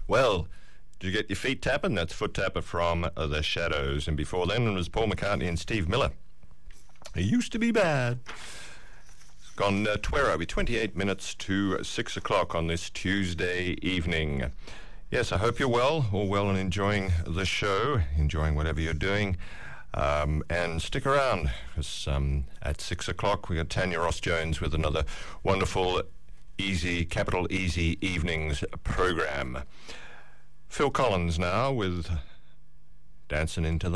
Well, did you get your feet tapping? That's Foot Tapper from The Shadows. And before then, it was Paul McCartney and Steve Miller. It used to be bad. It's gone 28 minutes to 6 o'clock on this Tuesday evening. Yes, I hope you're well, all well and enjoying the show, enjoying whatever you're doing. And stick around, because at 6 o'clock we got Tanya Ross-Jones with another wonderful, easy, capital Easy Evenings program. Phil Collins now with Dancing into the